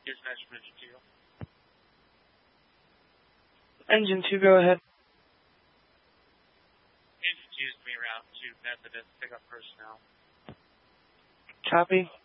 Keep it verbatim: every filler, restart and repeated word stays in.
Dispatch from Engine two. Engine two, go ahead. Engine two is coming around to Methodist, pick up personnel. Copy.